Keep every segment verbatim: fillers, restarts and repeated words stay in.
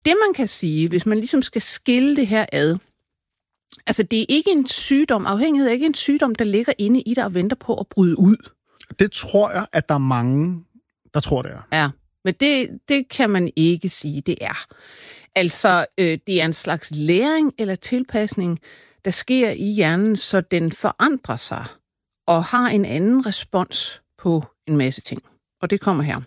Det man kan sige, hvis man ligesom skal skille det her ad, altså det er ikke en sygdom, afhængighed er ikke en sygdom, der ligger inde i dig og venter på at bryde ud. Det tror jeg, at der er mange, der tror, det er. Ja, men det, det kan man ikke sige, det er. Altså, øh, det er en slags læring eller tilpasning, der sker i hjernen, så den forandrer sig og har en anden respons på en masse ting. Og det kommer her.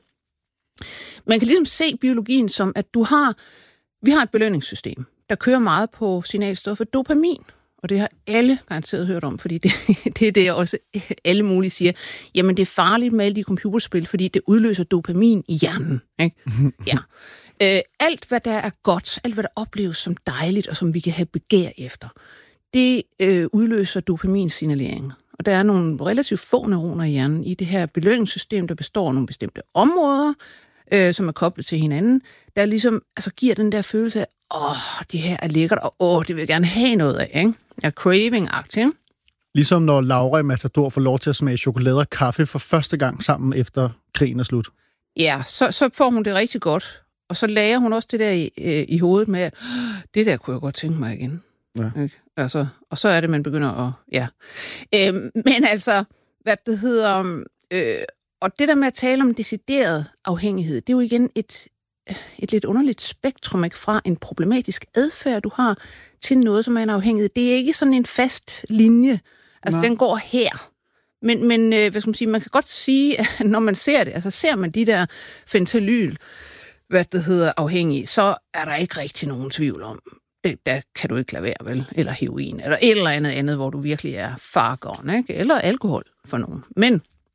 Man kan ligesom se biologien som, at du har, vi har et belønningssystem, der kører meget på signalstoffet dopamin. Og det har alle garanteret hørt om, fordi det, det er det, også alle mulige siger. Jamen, det er farligt med alle de computerspil, fordi det udløser dopamin i hjernen. Ikke? Ja. Øh, alt, hvad der er godt, alt, hvad der opleves som dejligt, og som vi kan have begær efter, det øh, udløser dopaminsignalering. Og der er nogle relativt få neuroner i hjernen i det her belønningssystem, der består af nogle bestemte områder, øh, som er koblet til hinanden, der ligesom altså, giver den der følelse af, åh, det her er lækkert, og åh, det vil jeg gerne have noget af, ikke? Jeg er craving-agtig, ikke? Ligesom når Laura i Matador får lov til at smage chokolade og kaffe for første gang sammen efter krigen er slut. Ja, så, så får hun det rigtig godt. Og så lærer hun også det der i, øh, i hovedet med, at det der kunne jeg godt tænke mig igen. Ja. Ikke? Altså, og så er det, man begynder at... Ja. Øh, men altså, hvad det hedder... Øh, og det der med at tale om decideret afhængighed, det er jo igen et, et lidt underligt spektrum, ikke? Fra en problematisk adfærd, du har, til noget, som er en afhængighed. Det er ikke sådan en fast linje. Altså, Nej. Den går her. Men, men øh, hvad skal man sige, man kan godt sige, at når man ser det, altså ser man de der fentanyl, hvad det hedder, afhængige, så er der ikke rigtig nogen tvivl om. Det, der kan du ikke lade være, vel? Eller heroin, eller et eller andet andet, hvor du virkelig er fargården, ikke? Eller alkohol for nogen. Men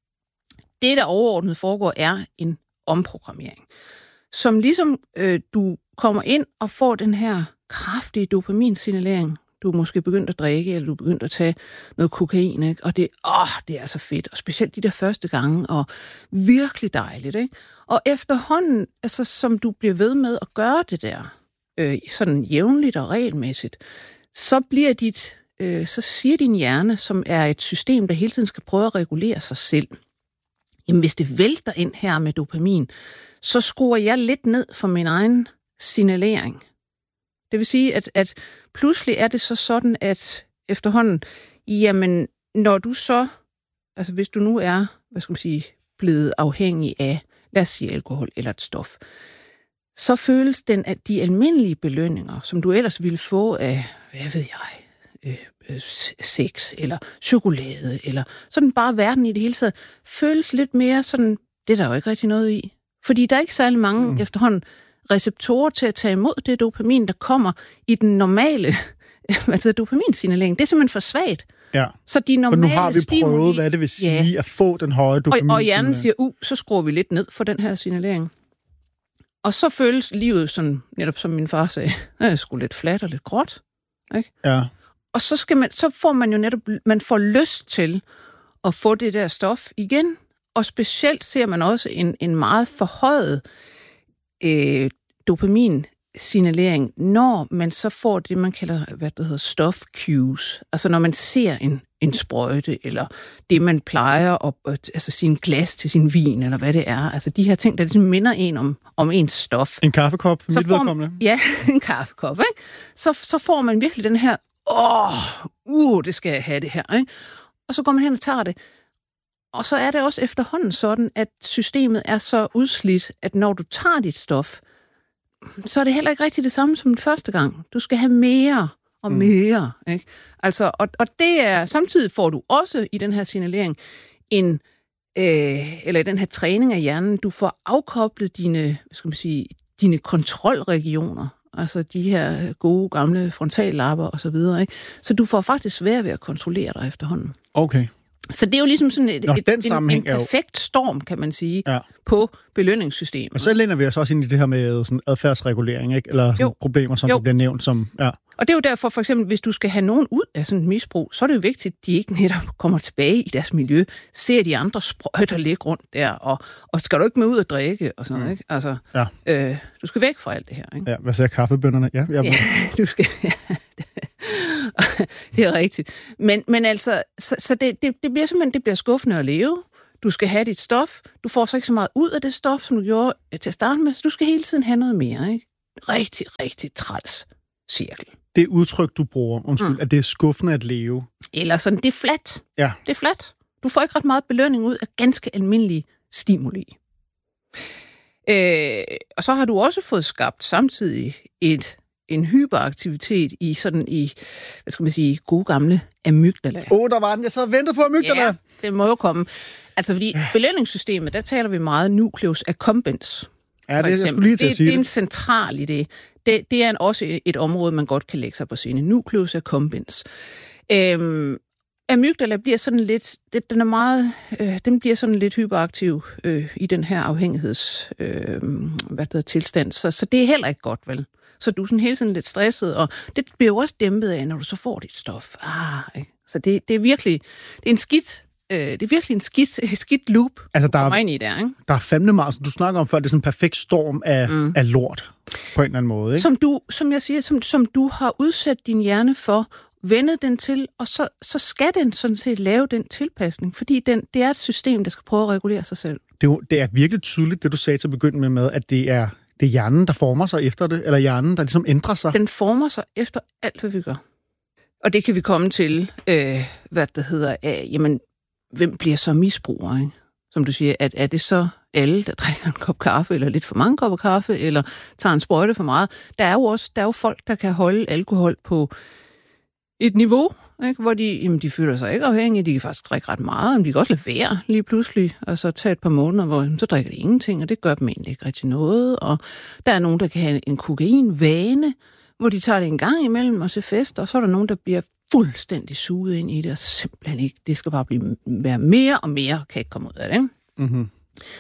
det, der overordnet foregår, er en omprogrammering, som ligesom øh, du kommer ind og får den her kraftige dopaminsignalering. Du er måske begyndt at drikke, eller du er begyndt at tage noget kokain, ikke? Og det, åh, det er så fedt, og specielt de der første gange, og virkelig dejligt, ikke? Og efterhånden, altså som du bliver ved med at gøre det der, øh, sådan jævnligt og regelmæssigt, så bliver dit, øh, så siger din hjerne, som er et system, der hele tiden skal prøve at regulere sig selv, jamen hvis det vælter ind her med dopamin, så skruer jeg lidt ned for min egen signalering. Det vil sige, at, at pludselig er det så sådan, at efterhånden, jamen, når du så, altså hvis du nu er, hvad skal man sige, blevet afhængig af, lad os sige alkohol eller et stof, så føles den, at de almindelige belønninger, som du ellers ville få af, hvad ved jeg, øh, sex eller chokolade, eller sådan bare verden i det hele taget, føles lidt mere sådan, det er der jo ikke rigtig noget i. Fordi der er ikke særlig mange mm. efterhånden receptorer til at tage imod det dopamin, der kommer i den normale altså dopaminsignalering. Det er simpelthen for svagt. Ja. Så de normale for nu har vi stimuli, prøvet, hvad det vil sige ja. At få den høje dopamin. Og, og hjernen siger, uh, så skruer vi lidt ned for den her signalering. Og så føles livet sådan, netop som min far sagde, det er sgu lidt fladt og lidt gråt. Ikke? Ja. Og så, skal man, så får man jo netop, man får lyst til at få det der stof igen. Og specielt ser man også en, en meget forhøjet øh, dopaminsignalering, når man så får det, man kalder, hvad det hedder, stof cues. Altså når man ser en, en sprøjte, eller det, man plejer at, altså sin glas til sin vin, eller hvad det er. Altså de her ting, der ligesom minder en om, om ens stof. En kaffekop, for mit vedkommende. Ja, en kaffekop, ikke? Så, så får man virkelig den her, åh, uh, det skal jeg have det her, ikke? Og så går man hen og tager det. Og så er det også efterhånden sådan, at systemet er så udslidt, at når du tager dit stof, så er det heller ikke rigtig det samme som den første gang. Du skal have mere og mere. Mm. Ikke? Altså, og, og det er, samtidig får du også i den her signalering en, øh, eller i den her træning af hjernen, du får afkoblet dine, hvad skal man sige, dine kontrolregioner. Altså de her gode, gamle frontallapper og så videre. Ikke? Så du får faktisk svært ved at kontrollere dig efterhånden. Okay. Så det er jo ligesom sådan et, Nå, et, en, en perfekt storm, kan man sige, ja. På belønningssystemet. Men så lænder vi os også ind i det her med sådan adfærdsregulering, ikke? Eller sådan problemer, som der bliver nævnt som... Ja. Og det er jo derfor, for eksempel, hvis du skal have nogen ud af sådan et misbrug, så er det jo vigtigt, at de ikke netop kommer tilbage i deres miljø, ser de andre sprøjter ligge rundt der, og, og skal du ikke med ud og drikke, og sådan noget, ikke? Altså, ja. øh, du skal væk fra alt det her, ikke? Ja, hvad siger kaffebønnerne? Ja, jeg... ja, du skal... det er rigtigt. Men, men altså, så, så det, det, det bliver simpelthen det bliver skuffende at leve. Du skal have dit stof. Du får så ikke så meget ud af det stof, som du gjorde til at starte med, så du skal hele tiden have noget mere, ikke? rigtig, rigtig træls cirkel. Det udtryk, du bruger, undskyld, mm. at det er skuffende at leve. Eller sådan, det er fladt. Ja. Det er fladt. Du får ikke ret meget belønning ud af ganske almindelige stimuli. Øh, og så har du også fået skabt samtidig et, en hyperaktivitet i sådan i, hvad skal man sige, gode gamle amygdala. Åh, oh, der var den. Jeg sad og ventede på amygdala. Ja, det må jo komme. Altså, fordi belønningssystemet, der taler vi meget nucleus accumbens. Ja, det er jeg skulle lige til det, at sige det. Det er en central idé. Det, det er en, også et, et område, man godt kan lægge sig på sine. Nucleus accumbens. Øhm, amygdala bliver sådan lidt, det, den er meget, øh, den bliver sådan lidt hyperaktiv øh, i den her afhængigheds, øh, hvad det hedder, tilstand. Så, så det er heller ikke godt, vel? Så du er sådan hele tiden lidt stresset, og det bliver jo også dæmpet af, når du så får dit stof. Ah, ikke? Så det, det er virkelig, det er en skidt, øh, det er virkelig en skidt, skidt loop, altså, der er, ind i der, ikke? Der er fandme meget, som du snakker om før, det er sådan en perfekt storm af, mm. af lort, på en eller anden måde, ikke? Som du, som jeg siger, som, som du har udsat din hjerne for, vendet den til, og så, så skal den sådan set lave den tilpasning, fordi den, det er et system, der skal prøve at regulere sig selv. Det er, jo, det er virkelig tydeligt, det du sagde til at begynde med, med at det er, det er hjernen, der former sig efter det, eller hjernen, der ligesom ændrer sig. Den former sig efter alt, hvad vi gør. Og det kan vi komme til, øh, hvad det hedder, øh, jamen, hvem bliver så misbruger, ikke? Som du siger, at er det så alle, der drikker en kop kaffe, eller lidt for mange kopper kaffe, eller tager en sprøjte for meget? Der er jo også der er jo folk, der kan holde alkohol på et niveau, ikke, hvor de, jamen, de føler sig ikke afhængige, de kan faktisk drikke ret meget, men de kan også lade være lige pludselig, og så tage et par måneder, hvor jamen, så drikker de ingenting, og det gør dem egentlig ikke rigtig noget, og der er nogen, der kan have en kokainvane, hvor de tager det en gang imellem og ser fest, og så er der nogen, der bliver fuldstændig suget ind i det, og simpelthen ikke, det skal bare blive være mere og mere, kan ikke komme ud af det, ikke? Mm-hmm.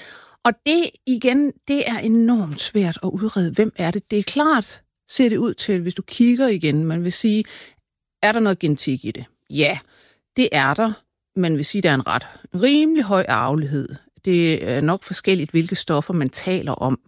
Og det igen, det er enormt svært at udrede, hvem er det. Det er klart, ser det ud til, hvis du kigger igen, man vil sige, er der noget genetik i det? Ja, det er der. Man vil sige, at der er en ret rimelig høj arvelighed. Det er nok forskelligt, hvilke stoffer man taler om.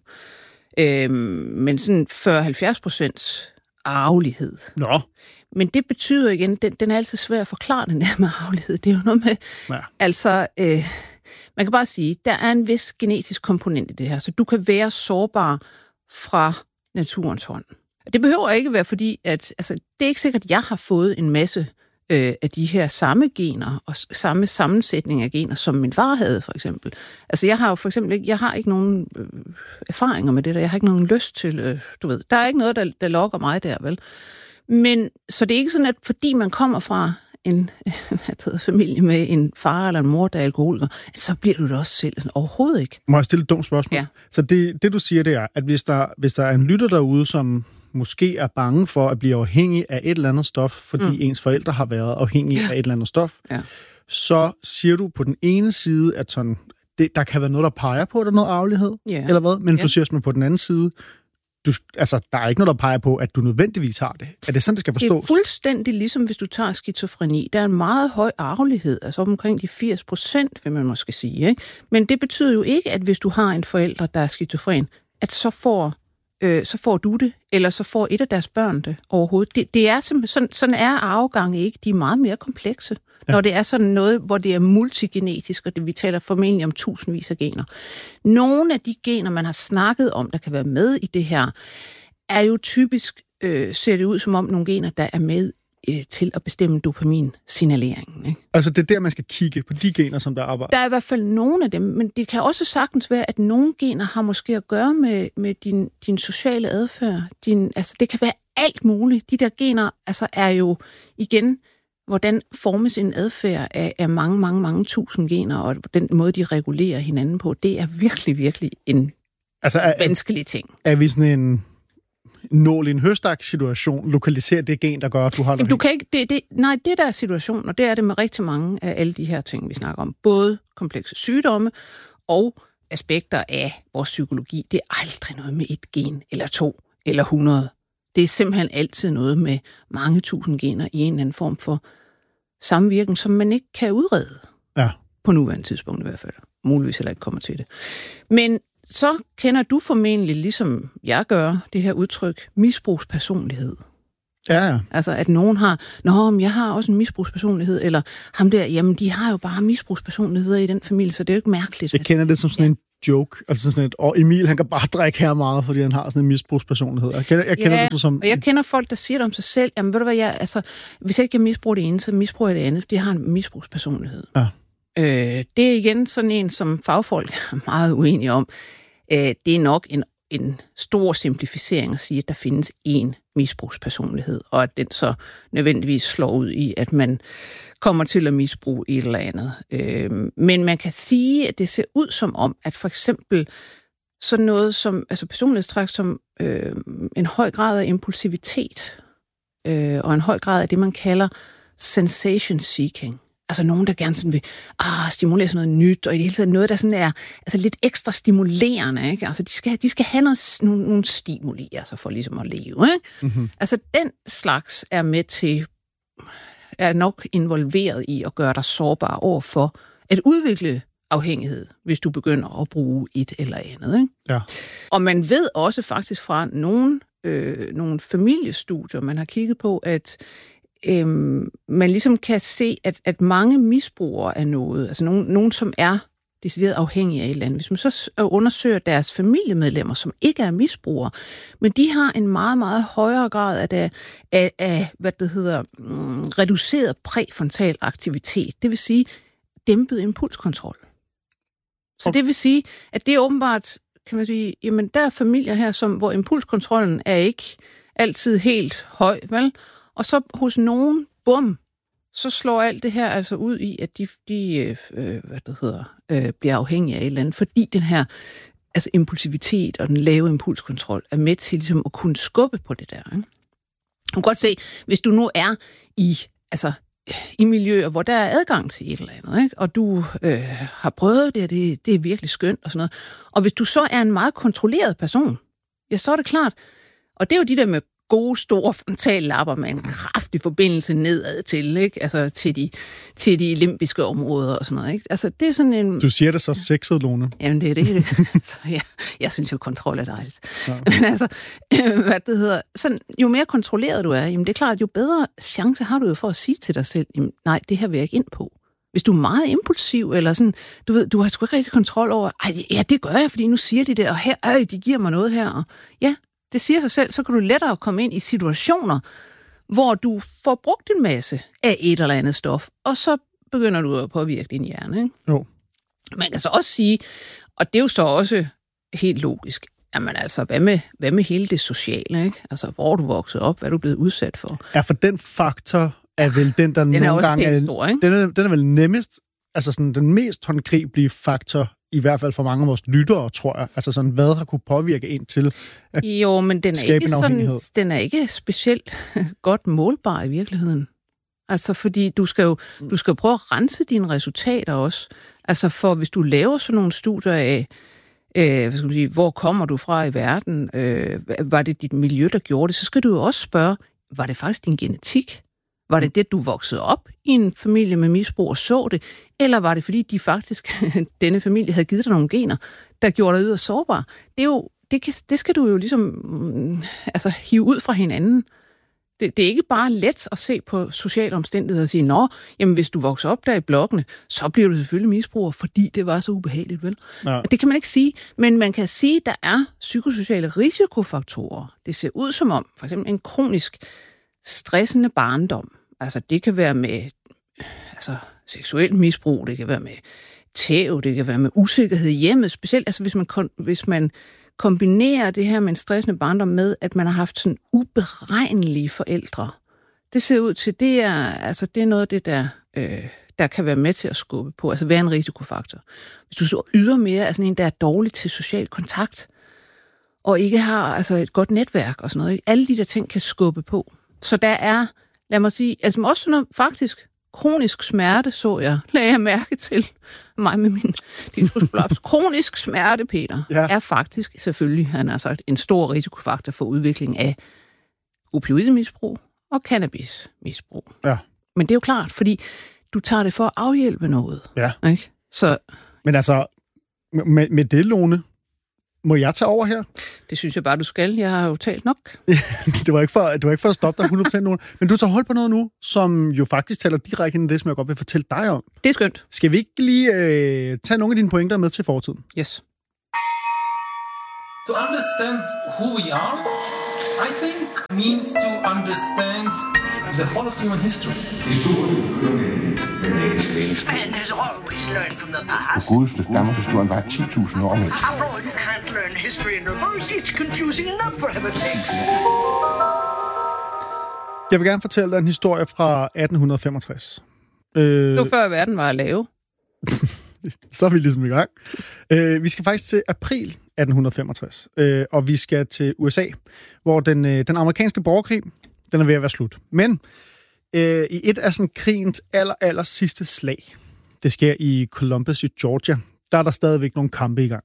Øhm, men sådan fyrre til halvfjerds procent arvelighed. Nå. Men det betyder igen, den, den er altid svær at forklare, den der med arvelighed. Det er jo noget med, ja. altså, øh, man kan bare sige, der er en vis genetisk komponent i det her, så du kan være sårbar fra naturens hånd. Det behøver ikke være fordi, at altså, det er ikke sikkert, at jeg har fået en masse øh, af de her samme gener og samme sammensætning af gener, som min far havde, for eksempel. Altså, jeg har jo for eksempel ikke, jeg har ikke nogen øh, erfaringer med det der. Jeg har ikke nogen lyst til, øh, du ved, der er ikke noget, der, der lokker mig der, vel? Men, så det er ikke sådan, at fordi man kommer fra en hvad hedder, familie med en far eller en mor, der er alkoholiker, så bliver du det også selv. Altså, overhovedet ikke. Må jeg stille et dumt spørgsmål? Ja. Så det, det, du siger, det er, at hvis der, hvis der er en lytter derude, som måske er bange for at blive afhængig af et eller andet stof, fordi mm. ens forældre har været afhængige ja. af et eller andet stof, ja. så siger du på den ene side, at sådan, det, der kan være noget, der peger på, at der er noget arvelighed, ja. eller hvad? Men ja. du siger sådan på den anden side, du, altså, der er ikke noget, der peger på, at du nødvendigvis har det. Er det sådan, det skal forstås? Det er fuldstændig ligesom, hvis du tager skizofreni. Der er en meget høj arvelighed, altså omkring de firs procent, vil man måske sige. Ikke? Men det betyder jo ikke, at hvis du har en forælder, der er skizofren, at så får, øh, så får du det, eller så får et af deres børn det overhovedet. Det, det er simpelthen, sådan, sådan er arvegange ikke. De er meget mere komplekse. Ja. Når det er sådan noget, hvor det er multigenetisk, og det, vi taler formentlig om tusindvis af gener. Nogle af de gener, man har snakket om, der kan være med i det her, er jo typisk, øh, ser det ud som om nogle gener, der er med øh, til at bestemme dopaminsignaleringen. Ikke? Altså det er der, man skal kigge på de gener, som der arbejder? Der er i hvert fald nogle af dem, men det kan også sagtens være, at nogle gener har måske at gøre med, med din, din sociale adfærd. Din, altså det kan være alt muligt. De der gener altså, er jo igen... hvordan formes en adfærd af, af mange, mange, mange tusind gener, og den måde, de regulerer hinanden på, det er virkelig, virkelig en altså, er, vanskelig ting. Er vi sådan en nål i en høstak-situation, lokaliserer det gen, der gør, at du holder... Jamen, du kan ikke, det, det, nej, det der er situationen, og det er det med rigtig mange af alle de her ting, vi snakker om. Både komplekse sygdomme og aspekter af vores psykologi. Det er aldrig noget med et gen, eller to, eller hundrede. Det er simpelthen altid noget med mange tusind gener i en eller anden form for samvirken, som man ikke kan udrede. Ja. På nuværende tidspunkt i hvert fald. Muligvis heller ikke kommer til det. Men så kender du formentlig, ligesom jeg gør, det her udtryk, misbrugspersonlighed. Ja, ja. Altså, at nogen har, nå, men jeg har også en misbrugspersonlighed, eller ham der, jamen, de har jo bare misbrugspersonligheder i den familie, så det er jo ikke mærkeligt. Jeg kender det som sådan ja. en joke. Altså sådan et, og Emil, han kan bare drikke her meget, fordi han har sådan en misbrugspersonlighed. Jeg kender, jeg kender ja, det som... og jeg kender folk, der siger det om sig selv. Jamen, ved du hvad, jeg, altså, hvis jeg ikke kan misbruge det ene, så misbruger jeg det andet, fordi jeg har en misbrugspersonlighed. Ja. Øh, det er igen sådan en, som fagfolk er meget uenige om. Øh, det er nok en, en stor simplificering at sige, at der findes én misbrugspersonlighed, og at den så nødvendigvis slår ud i, at man kommer til at misbruge et eller andet. Øh, men man kan sige, at det ser ud som om, at for eksempel sådan noget som, altså personlighedstræk som øh, en høj grad af impulsivitet, øh, og en høj grad af det, man kalder sensation seeking. Altså nogen, der gerne sådan vil ah, stimulere sådan noget nyt, og i det hele taget noget, der sådan er altså lidt ekstra stimulerende. Ikke? Altså de skal, de skal have noget, nogle, nogle stimuli, altså for ligesom at leve. Ikke? Mm-hmm. Altså den slags er med til, er nok involveret i at gøre dig sårbar over for at udvikle afhængighed, hvis du begynder at bruge et eller andet. Ikke? Ja. Og man ved også faktisk fra nogle, øh, nogle familiestudier, man har kigget på, at Øhm, man ligesom kan se, at, at mange misbrugere af noget, altså nogen, nogen som er decideret afhængige af et eller andet, hvis man så undersøger deres familiemedlemmer, som ikke er misbrugere, men de har en meget, meget højere grad af, det, af, af hvad det hedder, mm, reduceret præfrontal aktivitet, det vil sige dæmpet impulskontrol. Så okay. Det vil sige, at det er åbenbart, kan man sige, jamen der er familier her, som, hvor impulskontrollen er ikke altid helt høj, vel? Og så hos nogen, bum, så slår alt det her altså ud i, at de, de øh, hvad det hedder, øh, bliver afhængige af et eller andet, fordi den her altså impulsivitet og den lave impulskontrol er med til ligesom at kunne skubbe på det der. Ikke? Du kan godt se, hvis du nu er i, altså, i miljøer, hvor der er adgang til et eller andet, ikke? Og du øh, har prøvet det, og det, det er virkelig skønt og sådan noget. Og hvis du så er en meget kontrolleret person, ja, så er det klart, og det er jo de der med gode, store frontallapper med en kraftig forbindelse nedad til, ikke? Altså til de, til de limbiske områder og sådan noget, ikke? Altså det er sådan en... Du siger det så sexet, Lone. Jamen det er det. Så, ja, jeg synes jo, kontrol er dejligt. Ja. Men altså, hvad det hedder, sådan, jo mere kontrolleret du er, jamen det er klart, jo bedre chance har du jo for at sige til dig selv, jamen, nej, det her vil jeg ikke ind på. Hvis du er meget impulsiv, eller sådan, du ved, du har sgu ikke rigtig kontrol over, ej, ja, det gør jeg, fordi nu siger de det, og her, øh, de giver mig noget her, og ja, det siger sig selv, så kan du lettere komme ind i situationer, hvor du får brugt en masse af et eller andet stof, og så begynder du at påvirke din hjerne. Ikke? Jo. Man kan så også sige, og det er jo så også helt logisk, jamen altså, hvad med, hvad med hele det sociale? Ikke? Altså, hvor er du vokset op? Hvad er du blevet udsat for? Ja, for den faktor er vel den, der den nogle er gange... Er, stor, ikke? Den, er, den er vel nemmest, altså sådan den mest håndgribelige faktor, i hvert fald for mange af vores lyttere, tror jeg. Altså sådan, hvad har kunne påvirke en til at jo, men den er ikke sådan, den er ikke specielt godt målbar i virkeligheden. Altså, fordi du skal jo du skal prøve at rense dine resultater også. Altså, for hvis du laver sådan nogle studier af, øh, hvad skal man sige, hvor kommer du fra i verden, øh, var det dit miljø, der gjorde det, så skal du jo også spørge, var det faktisk din genetik? Var det det, du voksede op i en familie med misbrug og så det? Eller var det, fordi de faktisk, denne familie havde givet dig nogle gener, der gjorde dig yderst sårbar? Det, er jo, det, kan, det skal du jo ligesom mm, altså, hive ud fra hinanden. Det, det er ikke bare let at se på sociale omstændigheder og sige, nå, jamen hvis du vokser op der i blokkene, så bliver du selvfølgelig misbruger, fordi det var så ubehageligt, vel? Ja. Det kan man ikke sige, men man kan sige, at der er psykosociale risikofaktorer. Det ser ud som om, for eksempel en kronisk stressende barndom. Altså, det kan være med altså, seksuelt misbrug, det kan være med tæv, det kan være med usikkerhed i hjemmet, specielt altså, hvis man, hvis man kombinerer det her med en stressende barndom med, at man har haft sådan uberegnelige forældre. Det ser ud til, det er, altså, det er noget af det, der, øh, der kan være med til at skubbe på, altså være en risikofaktor. Hvis du så ydermere er sådan en, der er dårlig til social kontakt, og ikke har altså, et godt netværk og sådan noget, ikke? Alle de der ting kan skubbe på. Så der er, lad mig sige, altså også sådan noget, faktisk kronisk smerte, så jeg, lagde jeg mærke til mig med min diskusprolaps. Kronisk smerte, Peter, ja. Er faktisk selvfølgelig, han har sagt, en stor risikofaktor for udvikling af opioidmisbrug og cannabismisbrug. Ja. Men det er jo klart, fordi du tager det for at afhjælpe noget. Ja. Ikke? Så, men altså, med, med det, Lone, må jeg tage over her? Det synes jeg bare, du skal. Jeg har jo talt nok. det, var ikke for, det var ikke for at stoppe dig hundrede procent, Lone. Men du tager hold på noget nu, som jo faktisk taler direkte ind i det, som jeg godt vil fortælle dig om. Det er skønt. Skal vi ikke lige øh, tage nogle af dine pointer med til fortiden? Yes. To understand who we are, I think, means to understand the whole of human history. And has always learned from the past. For godeste, Danmarks historien var ti tusind år mindst. After all, you can't learn history in reverse. It's confusing enough for heaven's sake. Jeg vil gerne fortælle dig en historie fra atten femogtres. Øh, det var før verden var at lave. Så er vi ligesom i gang. Øh, vi skal faktisk til april atten femogtres, øh, og vi skal til U S A, hvor den, øh, den amerikanske borgerkrig, den er ved at være slut. Men øh, i et af sådan krigens aller, aller sidste slag, det sker i Columbus i Georgia, der er der stadigvæk nogle kampe i gang.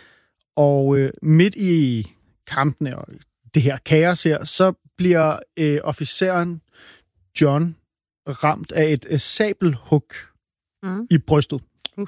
Og øh, midt i kampene og det her kaos her, så bliver øh, officeren John ramt af et øh, sabelhug mm. i brystet. Uh.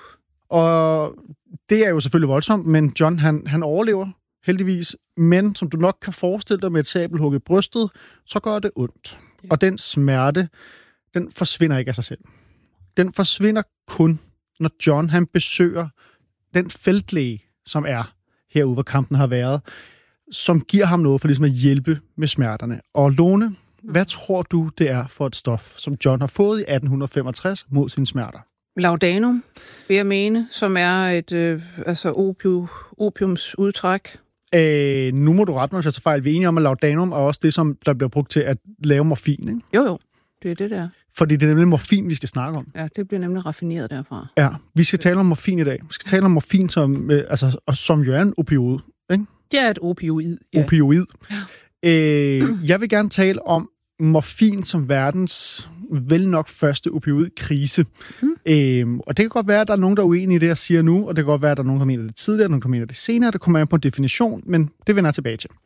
Og det er jo selvfølgelig voldsomt, men John, han, han overlever heldigvis. Men som du nok kan forestille dig med et sabelhug i brystet, så gør det ondt. Ja. Og den smerte, den forsvinder ikke af sig selv. Den forsvinder kun, når John han besøger den feltlæge, som er herude, hvor kampen har været, som giver ham noget for ligesom at hjælpe med smerterne. Og Lone, mm. hvad tror du, det er for et stof, som John har fået i atten femogtres mod sine smerter? Laudanum, vil jeg mene, som er et øh, altså opium, opiumsudtræk. Øh, nu må du rette mig, hvis jeg tager fejl. Vi er enige om, at laudanum er også det, som der bliver brugt til at lave morfin, ikke? Jo, jo. Det er det, der. Fordi det er nemlig morfin, vi skal snakke om. Ja, det bliver nemlig raffineret derfra. Ja, vi skal tale om morfin i dag. Vi skal tale om morfin, som, øh, altså, som jo er en opioid, ikke? Det er et opioid, ja. Opioid. Ja. Øh, jeg vil gerne tale om morfin som verdens vel nok første opioidkrise. Mm. Øhm, og det kan godt være, at der er nogen, der er uenige i det, jeg siger nu, og det kan godt være, at der er nogen, der mener det tidligere, nogen, der mener det senere. Det kommer an på en definition, men det vender jeg tilbage til.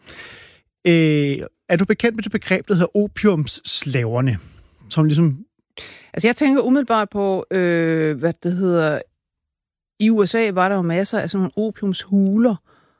Øh, er du bekendt med det begreb, der hedder opiumsslaverne? Som ligesom... Altså, jeg tænker umiddelbart på, øh, hvad det hedder... I U S A var der jo masser af sådan nogle opiumshuler.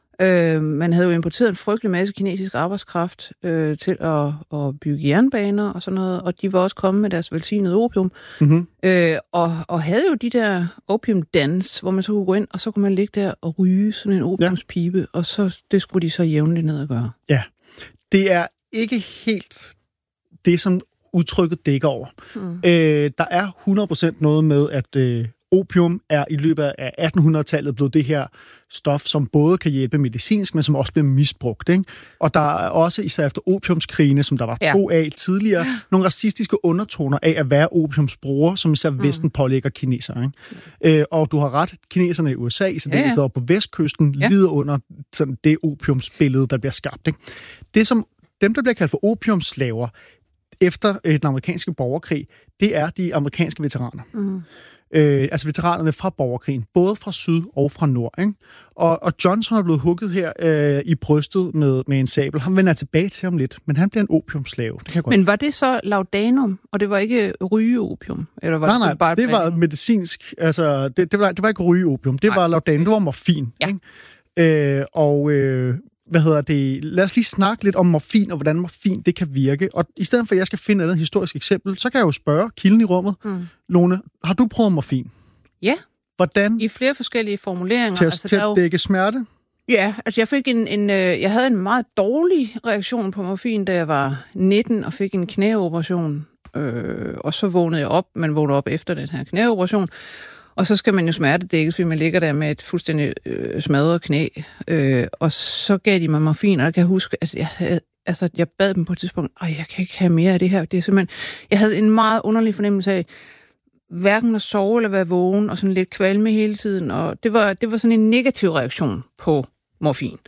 Øh, man havde jo importeret en frygtelig masse kinesisk arbejdskraft øh, til at, at bygge jernbaner og sådan noget, og de var også kommet med deres velsignede opium. Mm-hmm. Øh, og, og havde jo de der opiumdans, hvor man så kunne gå ind, og så kunne man ligge der og ryge sådan en opiumspibe, ja. Og så det skulle de så jævnligt ned og gøre. Ja, det er ikke helt det, som udtrykket dækker over. Mm. Øh, der er hundrede procent noget med, at øh, opium er i løbet af attenhundredetallet blevet det her stof, som både kan hjælpe medicinsk, men som også bliver misbrugt. Ikke? Og der er også, især efter opiumskrigene, som der var ja. to af tidligere, nogle racistiske undertoner af at være opiumsbrugere, som især mm. Vesten pålægger kinesere. Ikke? Øh, og du har ret, kineserne i U S A, i særdeleshed ja, ja. på vestkysten, ja. lider under sådan, det opiumsbillede, der bliver skabt. Ikke? Det, som dem, der bliver kaldt for opiumslaver, efter øh, den amerikanske borgerkrig, det er de amerikanske veteraner. Mm. Øh, altså veteranerne fra borgerkrigen, både fra syd og fra nord. Ikke? Og, og Johnson er blevet hugget her øh, i brystet med, med en sabel. Han vender tilbage til ham lidt, men han bliver en opiumslave. Det kan men var det så laudanum, og det var ikke rygeopium? Eller var nej, det nej, bare det var medicinsk. Altså, det, det, var, det var ikke rygeopium, det nej. var laudanum, det var morfin. Ja. Ikke? Øh, og... Øh, Hvad hedder det? Lad os lige snakke lidt om morfin, og hvordan morfin det kan virke. Og i stedet for, at jeg skal finde et historisk eksempel, så kan jeg jo spørge kilden i rummet. Mm. Lone, har du prøvet morfin? Ja. Hvordan? I flere forskellige formuleringer. Til at, altså, til at dække smerte? Ja, altså jeg fik en, en, jeg havde en meget dårlig reaktion på morfin, da jeg var nitten og fik en knæoperation. Øh, og så vågnede jeg op, man vågnede op efter den her knæoperation. Og så skal man jo smertedækkes, fordi man ligger der med et fuldstændig øh, smadret knæ. Øh, og så gav de mig morfin, og jeg kan huske, at jeg, havde, altså, jeg bad dem på et tidspunkt, ej, jeg kan ikke have mere af det her. Det er simpelthen, jeg havde en meget underlig fornemmelse af, hverken at sove eller være vågen, og sådan lidt kvalme hele tiden. Og det var, det var sådan en negativ reaktion på morfin.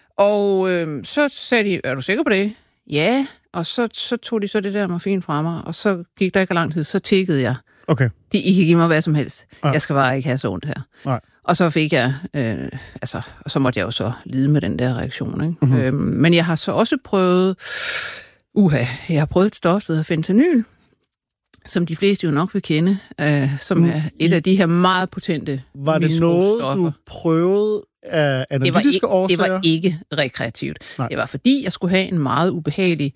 Og øh, så sagde de, er du sikker på det? Ja. Og så, så tog de så det der morfin fra mig, og så gik der ikke lang tid, så tikkede jeg. Okay. De, I kan give mig hvad som helst. Ja. Jeg skal bare ikke have så ondt her. Nej. Og så fik jeg, øh, altså, og så måtte jeg jo så lide med den der reaktion. Ikke? Mm-hmm. Øhm, men jeg har så også prøvet, uha, jeg har prøvet et stof, der hedder fentanyl, som de fleste jo nok vil kende, øh, som er et af de her meget potente Var det noget, du prøvede af analytiske det årsager? Det var ikke rekreativt. Nej. Det var fordi, jeg skulle have en meget ubehagelig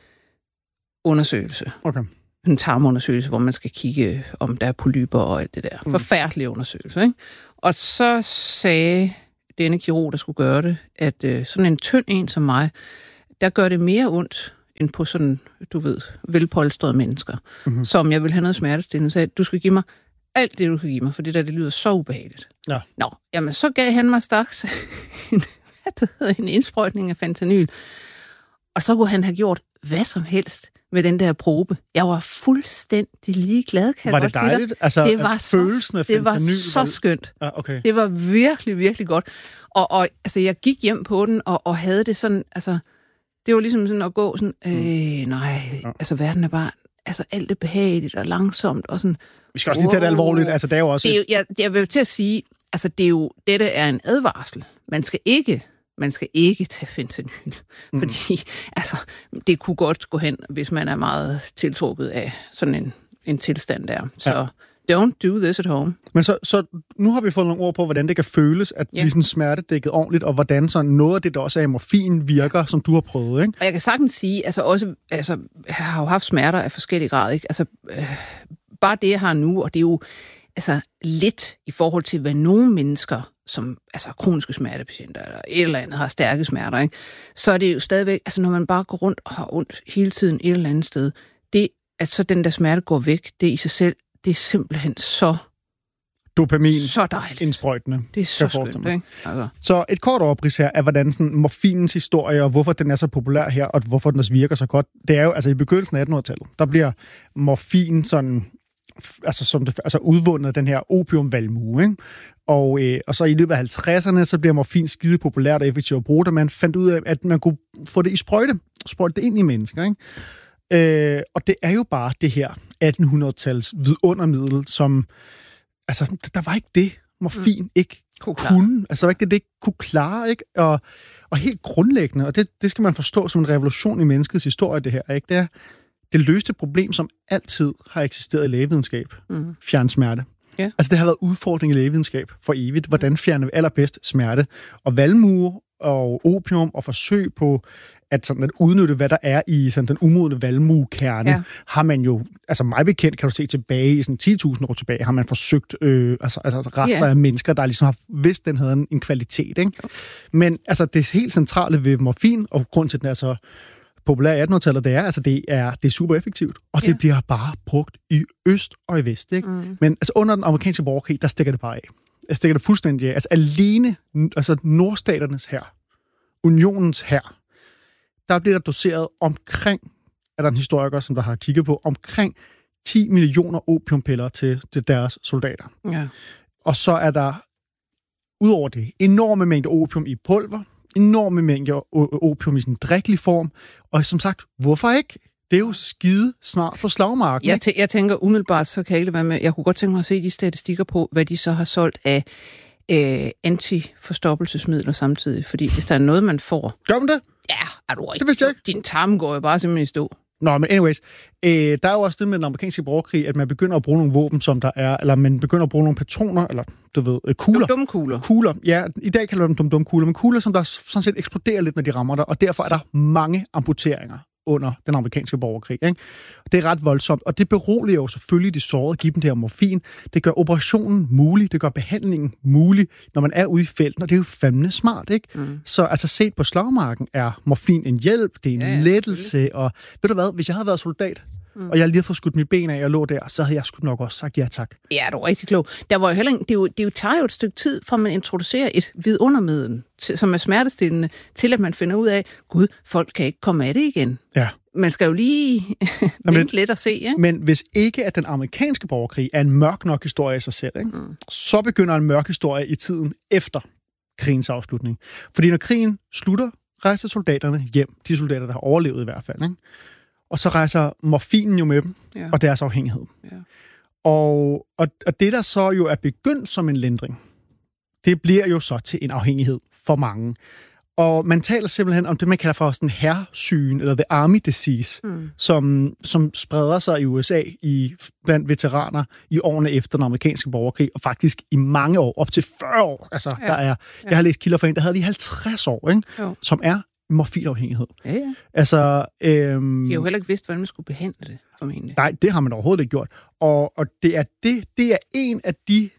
undersøgelse. Okay. En tarmundersøgelse, hvor man skal kigge, om der er polyper og alt det der. Mm. Forfærdelig undersøgelse, ikke? Og så sagde denne kirurg, der skulle gøre det, at øh, sådan en tynd en som mig, der gør det mere ondt, end på sådan, du ved, velpolstrede mennesker, mm-hmm. som jeg vil have noget smertestillende, sagde, du skal give mig alt det, du kan give mig, for det der, det lyder så ubehageligt. Ja. Nå, jamen så gav han mig straks en, hvad det hedder, en indsprøjtning af fentanyl, og så kunne han have gjort hvad som helst med den der probe. Jeg var fuldstændig ligeglad, kan var jeg det godt dejligt? Altså, det var følelsen af det var fentanyl? så skønt. Ah, okay. Det var virkelig, virkelig godt. Og, og altså, jeg gik hjem på den, og, og havde det sådan, altså, det var ligesom sådan at gå sådan, øh, nej, ja. altså verden er bare, altså alt er behageligt og langsomt, og sådan. Vi skal også lige tage det alvorligt, altså det er jo også... Det er jo, jeg, jeg vil til at sige, altså det er jo, dette er en advarsel. Man skal ikke, man skal ikke tage fentanyl, mm. fordi altså, det kunne godt gå hen, hvis man er meget tiltrukket af sådan en, en tilstand der. Så ja. Don't do this at home. Men så, så nu har vi fået nogle ord på, hvordan det kan føles at blive yeah. sådan smertedækket ordentligt, og hvordan så noget af det, der også er i morfin, virker, som du har prøvet, ikke? Og jeg kan sagtens sige, altså også, altså, jeg har jo haft smerter af forskellige grader, ikke? Altså, øh, bare det, jeg har nu, og det er jo altså lidt i forhold til, hvad nogle mennesker, som altså kroniske smertepatienter eller et eller andet, har stærke smerter, ikke? Så er det jo stadigvæk, altså når man bare går rundt og har ondt hele tiden et eller andet sted, det, at så den der smerte går væk, det i sig selv, det er simpelthen så dopamin så dejligt. Indsprøjtende. Det er så skønt, ikke? Altså. Så et kort oprids her af, hvordan sådan morfinens historie, og hvorfor den er så populær her, og hvorfor den også virker så godt. Det er jo, altså i begyndelsen af attenhundredetallet, der bliver morfin sådan, altså, som det, altså udvundet den her opiumvalmue, ikke? Og, øh, og så i løbet af halvtredserne, så bliver morfin skide populært og effektivt at bruge det. Man fandt ud af, at man kunne få det i sprøjte, sprøjte det ind i mennesker, ikke? Øh, og det er jo bare det her attenhundredetals vidundermiddel, som... Altså, der var ikke det, morfin mm. ikke kunne. kunne. Altså, der var ikke det, det ikke kunne klare, ikke? Og, og helt grundlæggende, og det, det skal man forstå som en revolution i menneskets historie, det her, ikke? Det er, det løste problem, som altid har eksisteret i lægevidenskab. Mm. Fjerne smerte. Yeah. Altså, det har været udfordring i lægevidenskab for evigt. Hvordan fjerner vi allerbedst smerte? Og valmue og opium og forsøg på at, sådan, at udnytte, hvad der er i sådan, den umodne valmuekerne, ja. har man jo, altså mig bekendt, kan du se tilbage i sådan ti tusind år tilbage, har man forsøgt, øh, altså, altså rester yeah. af mennesker, der ligesom har vidst, den havde en, en kvalitet, ikke? Men altså, det helt centrale ved morfin, og grund til, at den er så populær i attenhundredetallet, det er, altså, det er, det er super effektivt, og det yeah. bliver bare brugt i øst og i vest, ikke? Mm. Men altså, under den amerikanske borgerkrig, der stikker det bare af. Jeg stikker det fuldstændig af. Altså, alene, altså, nordstaternes hær, unionens hær, der bliver der doseret omkring, er der en historiker, som der har kigget på, omkring ti millioner opiumpiller til, til deres soldater. Ja. Og så er der, udover det, enorme mængder opium i pulver, enorme mængder opium i sådan en drikkelig form, og som sagt, hvorfor ikke? Det er jo skide snart på slagmarken. Jeg, tæ- jeg tænker umiddelbart, så kan jeg ikke være med. Jeg kunne godt tænke mig at se de statistikker på, hvad de så har solgt af øh, antiforstoppelsesmidler samtidig. Fordi hvis der er noget, man får... Gør man det? Ja, er du rigtig. Det vidste jeg ikke. Din tarm går jo bare simpelthen i stå. Nå, men anyways, øh, der er jo også det med den amerikanske borgerkrig, at man begynder at bruge nogle våben, som der er, eller man begynder at bruge nogle patroner, eller du ved, øh, kugler. Dumme kugler. Kugler, ja. I dag kalder man dem dumme kugler, men kugler, som der sådan set eksploderer lidt, når de rammer dig, og derfor er der mange amputeringer under den amerikanske borgerkrig, ikke? Det er ret voldsomt, og det beroliger jo selvfølgelig de sårede at give dem det her morfin. Det gør operationen mulig, det gør behandlingen mulig, når man er ude i felten, og det er jo fandme smart, ikke? Mm. Så altså set på slagmarken er morfin en hjælp, det er en ja, ja, lettelse, og ved du hvad, hvis jeg havde været soldat, mm. og jeg lige havde fået skudt mit ben af og lå der, så havde jeg sgu nok også sagt ja tak. Ja, du er rigtig klog. Der var jo heller, det, er jo, det er jo, tager jo et stykke tid, fra man introducerer et vidundermiddel, til, som er smertestillende, til at man finder ud af, gud, folk kan ikke komme af det igen. Ja. Man skal jo lige vente lidt og se, ikke? Men hvis ikke, at den amerikanske borgerkrig er en mørk nok historie i sig selv, ikke? Mm. så begynder en mørk historie i tiden efter krigens afslutning. Fordi når krigen slutter, rejser soldaterne hjem. De soldater, der har overlevet i hvert fald, ikke? Og så rejser morfinen jo med dem, ja. og deres afhængighed. Ja. Og, og, og det, der så jo er begyndt som en lindring, det bliver jo så til en afhængighed for mange. Og man taler simpelthen om det, man kalder for sådan hærsygen, eller the army disease, mm. som, som spreder sig i U S A i, blandt veteraner i årene efter den amerikanske borgerkrig, og faktisk i mange år, op til fyrre år. Altså, ja. der er, jeg ja. har læst kilder for en, der havde lige halvtreds år, ikke? Som er morfinafhængighed. Ja, ja. Altså, øhm, de har jo heller ikke vidst, hvordan man skulle behandle det, formentlig. Nej, det har man overhovedet ikke gjort. Og, og det, er det, det er en af de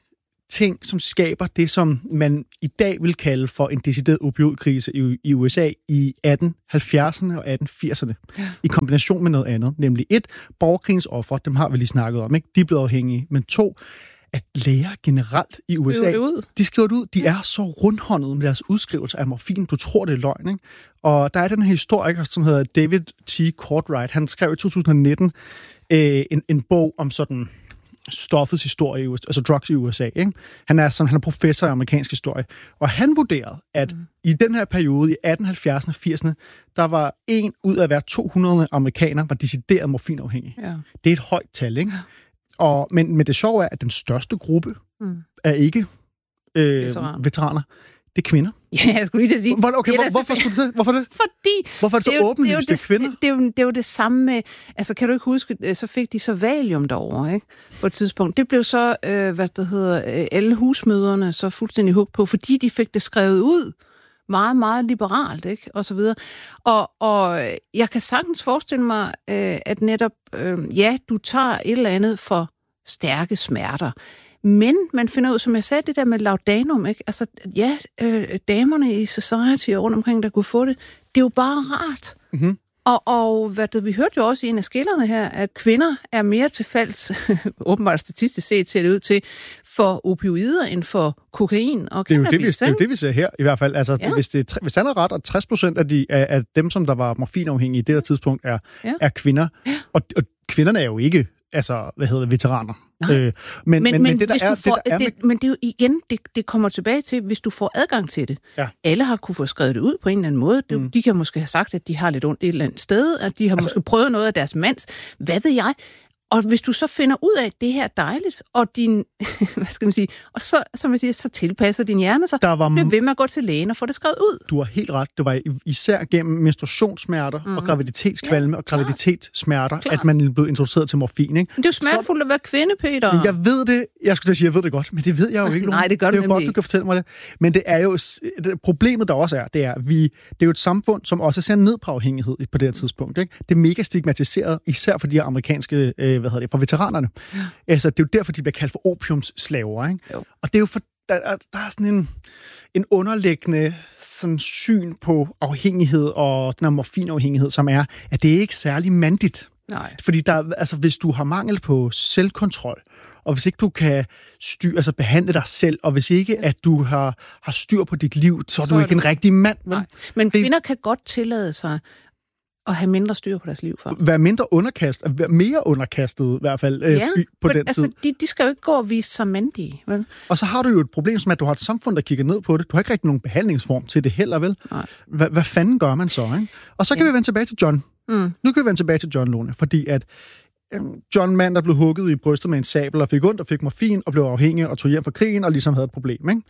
ting, som skaber det, som man i dag vil kalde for en decideret opioidkrise i, i U S A i atten halvfjerdserne og atten firserne. Ja. I kombination med noget andet. Nemlig et, borgerkrigens ofre, dem har vi lige snakket om, ikke? De er blevet afhængige. Men to, at læger generelt i U S A, de skriver det ud, de er så rundhåndede med deres udskrivelse af morfin, du tror, det er løgn, ikke? Og der er den her historiker, som hedder David T. Courtright. Han skrev i to tusind nitten øh, en, en bog om sådan stoffets historie i U S A, altså drugs i U S A, ikke? Han er sådan, han er professor i amerikansk historie, og han vurderede, at mm. i den her periode i atten halvfjerdserne og firserne, der var en ud af hver to hundrede amerikanere var decideret morfinafhængige. Ja. Det er et højt tal, ikke? Ja. Og, men, men det sjove er, at den største gruppe mm. er ikke øh, veteraner. Det er kvinder. Ja, jeg skulle lige til at sige. Hvor, okay, hvor, hvorfor skulle du det? Hvorfor det? Fordi... Hvorfor er det så åbenlyst, det er kvinder? Det, det, er jo, det er jo det samme med... Altså, kan du ikke huske, så fik de så valium derovre, ikke? På et tidspunkt. Det blev så, øh, hvad det hedder, alle husmøderne så fuldstændig hugt på, fordi de fik det skrevet ud meget, meget liberalt, ikke? Og så videre. Og, og jeg kan sagtens forestille mig, øh, at netop, øh, ja, du tager et eller andet for stærke smerter, men man finder ud, som jeg sagde, det der med laudanum, ikke? Altså, ja, øh, damerne i society og rundt omkring, der kunne få det, det er jo bare rart. Mm-hmm. Og, og hvad det, vi hørte jo også i en af skillerne her, at kvinder er mere til falds, åbenbart statistisk set ser det ud til, for opioider end for kokain og det er, jo det, vi, det er jo det, vi ser her i hvert fald. Altså, ja. hvis, det, hvis han er ret, at tres procent af, de, af, af dem, som der var morfinafhængige i det her tidspunkt, er, ja. er kvinder. Ja. Og, og kvinderne er jo ikke altså, hvad hedder det, veteraner. Øh, men, men, men, men det, der er... Får, det, der er det, men det er jo igen, det, det kommer tilbage til, hvis du får adgang til det. Ja. Alle har kunne få skrevet det ud på en eller anden måde. Det, mm. De kan måske have sagt, at de har lidt ondt et eller andet sted, at de har altså, måske prøvet noget af deres mands. Hvad ved jeg? Og hvis du så finder ud af, at det her er dejligt, og din, hvad skal man sige, og så, som jeg siger, så tilpasser din hjerne sig, var, bliver ved med at gå til lægen og få det skrevet ud. Du har helt ret. Det var især gennem menstruationssmerter mm. og graviditetskvalme ja, og graviditetssmerter, klar. At man blev introduceret til morfin, ikke? Men det er jo smertefuldt at være kvinde, Peter. Jeg ved det. Jeg skulle til at sige, jeg ved det godt, men det ved jeg jo ikke. Nej, det gør det er jo godt, du kan fortælle mig det. Men det er jo det, problemet der også er, det er, vi, det er jo et samfund, som også ser ned på afhængighed på det her tidspunkt, ikke? Det er mega stigmatiseret, især for de her amerikanske, øh, hvad hedder det, for veteraner. Ja. Altså, det er jo derfor, de bliver kaldt for opiumsslaver, ikke? Jo. Og det er jo for, der, er, der er sådan en, en underliggende sådan syn på afhængighed og den her morfinafhængighed, som er, at det er ikke særlig mandigt. Nej. Fordi der, altså, hvis du har mangel på selvkontrol, og hvis ikke du kan styr, altså behandle dig selv, og hvis ikke, at du har, har styr på dit liv, så er så du er ikke det. En rigtig mand. Nej. Men det, kvinder kan godt tillade sig og have mindre styr på deres liv, for. Være mindre underkastet, være mere underkastet i hvert fald øh, ja, på den altså, tid. De, de skal jo ikke gå og vise sig mandige, vel? Og så har du jo et problem som, at du har et samfund, der kigger ned på det. Du har ikke rigtig nogen behandlingsform til det heller, vel? Hva, hvad fanden gør man så, ikke? Og så kan ja. vi vende tilbage til John. Mm. Nu kan vi vende tilbage til John, Lone, fordi at øh, John, mand, der blev hugget i brystet med en sabel og fik ondt og fik morfin og blev afhængig og tog hjem fra krigen og ligesom havde et problem, ikke?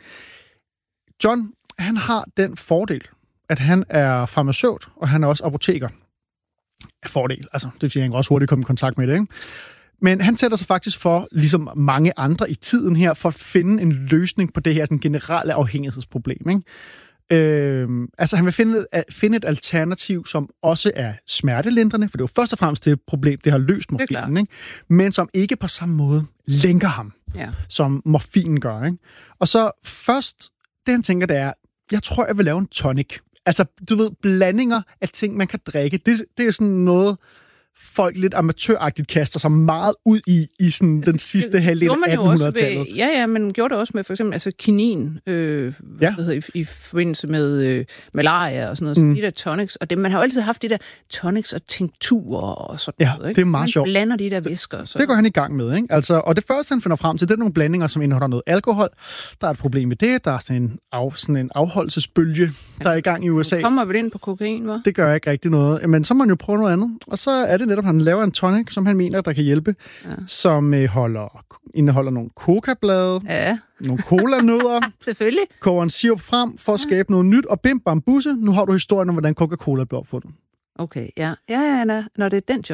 John, han har den fordel, at han er farmaceut, og han er også apoteker. Af fordel. Altså, det vil sige, at han kan også hurtigt komme i kontakt med det, ikke? Men han sætter sig faktisk for, ligesom mange andre i tiden her, for at finde en løsning på det her sådan, generelle afhængighedsproblem, ikke? Øh, altså, han vil finde, finde et alternativ, som også er smertelindrende, for det er jo først og fremmest det problem, det har løst morfinen, ikke? Men som ikke på samme måde lænker ham, ja. Som morfinen gør, ikke? Og så først, det han tænker, det er, jeg tror, jeg vil lave en tonic. Altså, du ved, blandinger af ting, man kan drikke. Det, det er sådan noget, folk lidt amatøragtigt kaster sig meget ud i, i sådan den sidste halvdel af attenhundredetallet. Ja, ja, men gjorde det også med for eksempel altså kinin, øh, ja. hvad hedder, i, i forbindelse med øh, malaria og sådan noget. Mm. Så de der tonics, og det, man har jo altid haft de der tonics og tinkturer og sådan ja, noget. Ikke? Det er meget man sjovt. Man blander de der væsker. Så. Det går han i gang med, ikke? Altså, og det første, han finder frem til, det er nogle blandinger, som indeholder noget alkohol. Der er et problem med det. Der er sådan en, af, sådan en afholdelsesbølge, der er i gang i U S A. Nu kommer vi ind på kokain, hva'? Det gør ikke rigtig noget. Men så må man jo prøve noget andet. Og så er det netop, han laver en tonic, som han mener, der kan hjælpe, ja. Som øh, holder, indeholder nogle coca-blade, ja. Nogle cola-nødder, selvfølgelig. Koger en sirup frem for at skabe noget nyt, og bim, bam, busse. Nu har du historien om, hvordan Coca-Cola blev opfundet. Okay, ja. Ja, ja, ja, når det er den, John.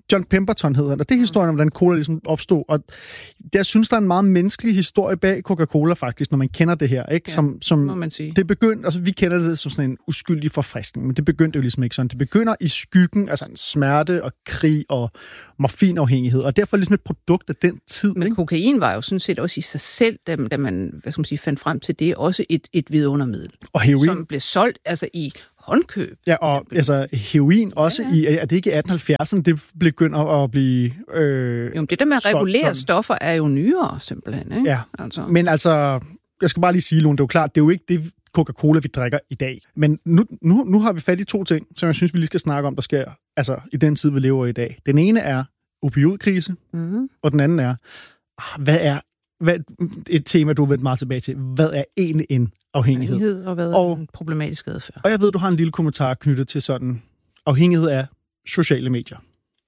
John Pemberton hedder han, og det er historien om, hvordan cola ligesom opstod. Og jeg synes, der er en meget menneskelig historie bag Coca-Cola faktisk, når man kender det her. Ikke? Som, ja, som, må man sige. Det begyndte, altså vi kender det som sådan en uskyldig forfriskning, men det begyndte jo ligesom ikke sådan. Det begynder i skyggen, altså en smerte og krig og morfinafhængighed, og derfor ligesom et produkt af den tid. Men ikke? kokain var jo sådan set også i sig selv, da, da man hvad skal man sige, fandt frem til det, også et, et vidundermiddel. Og heroin. Som blev solgt altså i håndkøb. Ja, og altså heroin også ja, ja. i, er det ikke i atten halvfjerdserne, det begynder at blive øh, Jo, det der med at regulere sådan. stoffer er jo nyere, simpelthen, ikke? Ja, altså. Men altså, jeg skal bare lige sige, Lone, det er jo klart, det er jo ikke det Coca-Cola, vi drikker i dag. Men nu, nu, nu har vi fat i to ting, som jeg synes, vi lige skal snakke om, der sker altså i den tid, vi lever i dag. Den ene er opioidkrise, mm-hmm. og den anden er, hvad er hvad, et tema, du har vendt meget tilbage til. Hvad er egentlig en afhængighed? Afhængighed, og hvad er og, en problematisk adfærd? Og jeg ved, du har en lille kommentar knyttet til sådan afhængighed af sociale medier.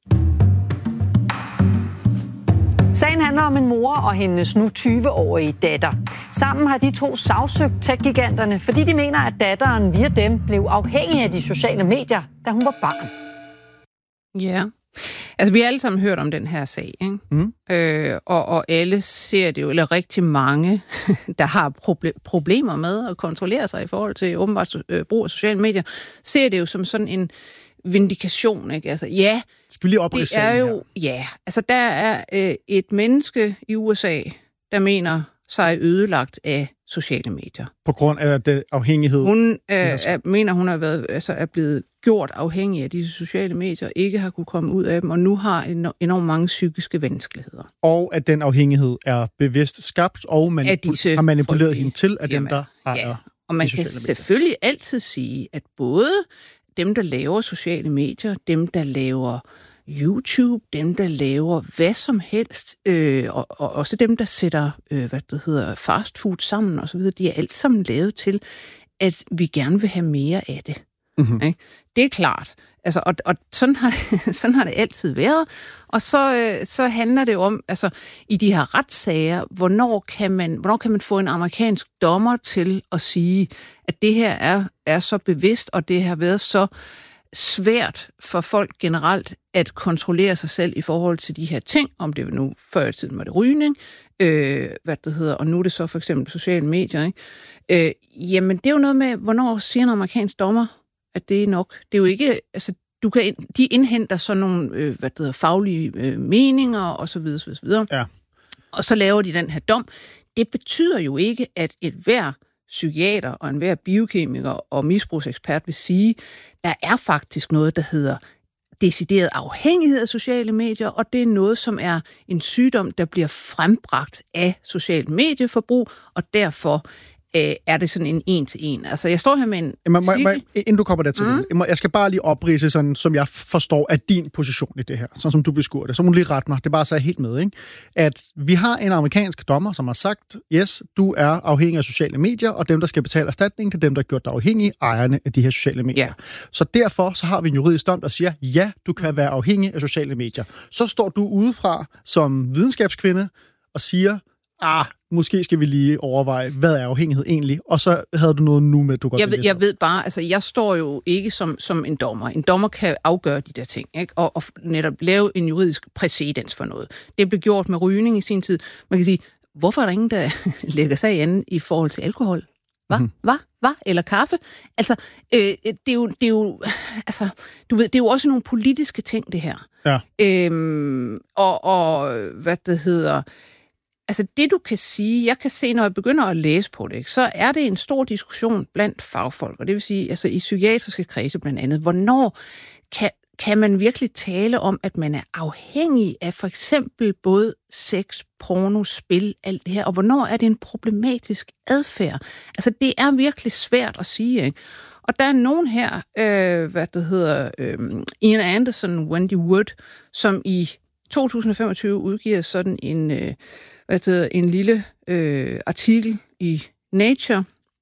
Sagen handler om en mor og hendes nu tyve-årige datter. Sammen har de to sagsøgt tech-giganterne, fordi de mener, at datteren via dem blev afhængig af de sociale medier, da hun var barn. Ja, altså vi har alle sammen hørt om den her sag, ikke? Mm. Øh, og, og alle ser det jo, eller rigtig mange, der har proble- problemer med at kontrollere sig i forhold til åbenbart øh, brug af sociale medier, ser det jo som sådan en vindikation, ikke? Altså, ja, skal vi lige opridse det er jo, ja, altså der er øh, et menneske i U S A, der mener sig ødelagt af sociale medier. På grund af det afhængighed? Hun øh, er, mener, hun har været, altså, er blevet gjort afhængig af disse sociale medier, ikke har kunne komme ud af dem, og nu har enormt mange psykiske vanskeligheder. Og at den afhængighed er bevidst skabt, og man har manipuleret hende til, at dem, der ejer ja. Og man kan selvfølgelig altid sige, at både dem, der laver sociale medier, dem, der laver YouTube, dem, der laver hvad som helst, øh, og, og også dem, der sætter øh, hvad det hedder, fast food sammen og så videre, de er alt sammen lavet til, at vi gerne vil have mere af det. Mm-hmm. Ikke? Det er klart. Altså, og og sådan, har det, sådan har det altid været. Og så, øh, så handler det om, altså i de her retssager, hvornår kan man, hvornår kan man få en amerikansk dommer til at sige, at det her er, er så bevidst, og det har været så svært for folk generelt at kontrollere sig selv i forhold til de her ting, om det nu før i tiden var det rygning, øh, hvad det hedder, og nu er det så for eksempel sociale medier, ikke? Øh, jamen, det er jo noget med, hvornår siger en amerikansk dommer, at det er nok. Det er jo ikke, altså, du kan, de indhenter sådan nogle, øh, hvad det hedder, faglige øh, meninger, og så videre, så videre. Ja. Og så laver de den her dom. Det betyder jo ikke, at et hver psykiater og enhver biokemiker og misbrugsekspert vil sige, der er faktisk noget, der hedder decideret afhængighed af sociale medier, og det er noget, som er en sygdom, der bliver frembragt af socialt medieforbrug, og derfor øh, er det sådan en en-til-en. Altså, jeg står her med en må, må, må, inden du kommer dertil, mm. jeg skal bare lige opridse, sådan, som jeg forstår, af din position i det her, sådan som du beskuer det. Så må du lige rette mig, det er bare så jeg helt med, ikke? At vi har en amerikansk dommer, som har sagt, yes, du er afhængig af sociale medier, og dem, der skal betale erstatning til dem, der har gjort dig afhængig, ejerne af de her sociale medier. Yeah. Så derfor så har vi en juridisk dom, der siger, ja, du kan være afhængig af sociale medier. Så står du udefra som videnskabskvinde og siger, ah, måske skal vi lige overveje, hvad er afhængighed egentlig? Og så havde du noget nu med, at du godt jeg ved, jeg ved bare, altså jeg står jo ikke som, som en dommer. En dommer kan afgøre de der ting, ikke? Og, og netop lave en juridisk præcedens for noget. Det blev gjort med rygning i sin tid. Man kan sige, hvorfor er der ingen, der lægger sig an i forhold til alkohol? Hvad? Mm. Hvad? Hvad? Eller kaffe? Altså, øh, det, er jo, det er jo, altså, du ved, det er jo også nogle politiske ting, det her. Ja. Øhm, og, og, hvad det hedder... Altså det, du kan sige, jeg kan se, når jeg begynder at læse på det, ikke, så er det en stor diskussion blandt fagfolk, og det vil sige, altså i psykiatriske kredse blandt andet, hvornår kan, kan man virkelig tale om, at man er afhængig af for eksempel både sex, porno, spil, alt det her, og hvornår er det en problematisk adfærd? Altså det er virkelig svært at sige, ikke? Og der er nogen her, øh, hvad det hedder, øh, Ian Anderson, Wendy Wood, som i to tusind og femogtyve udgiver sådan en... Øh, hvad det hedder, en lille øh, artikel i Nature,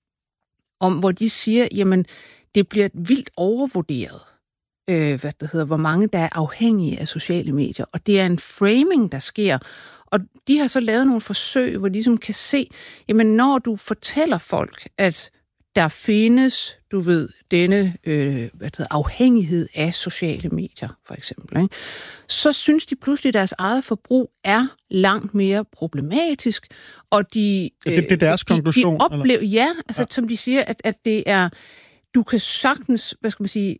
om hvor de siger, jamen, det bliver vildt overvurderet, øh, hvad det hedder, hvor mange der er afhængige af sociale medier. Og det er en framing, der sker. Og de har så lavet nogle forsøg, hvor de ligesom kan se, jamen, når du fortæller folk, at der findes, du ved, denne øh, hvad hedder, afhængighed af sociale medier, for eksempel, ikke? Så synes de pludselig, at deres eget forbrug er langt mere problematisk, og de... Øh, det, det er deres de, konklusion? De oplever, eller? ja, altså ja. Som de siger, at, at det er... Du kan sagtens, hvad skal man sige...